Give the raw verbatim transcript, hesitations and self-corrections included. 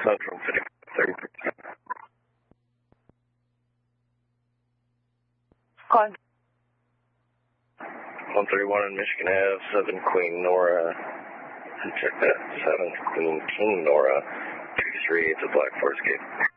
Central City, thirty percent. Calling. one thirty-one in Michigan Ave, seven Queen Nora. Check that, seven Queen King Nora, two three eight, the Black Forest Gate.